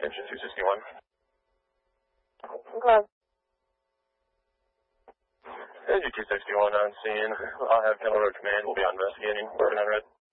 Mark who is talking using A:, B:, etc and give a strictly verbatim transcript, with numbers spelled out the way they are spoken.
A: Engine two sixty-one.
B: Okay.
A: Engine two sixty-one on scene. I'll have Kennel Road Command. We'll be on investigating. Working on red.